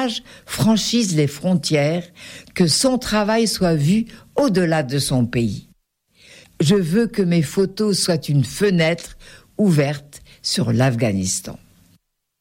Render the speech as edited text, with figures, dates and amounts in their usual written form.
image franchisse les frontières, que son travail soit vu au-delà de son pays. Je veux que mes photos soient une fenêtre ouverte sur l'Afghanistan.